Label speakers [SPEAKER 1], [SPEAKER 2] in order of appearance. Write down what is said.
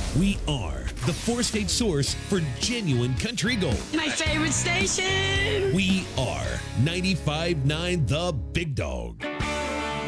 [SPEAKER 1] We are the four-state source for genuine country gold.
[SPEAKER 2] My favorite station.
[SPEAKER 1] We are 95.9 The Big Dog.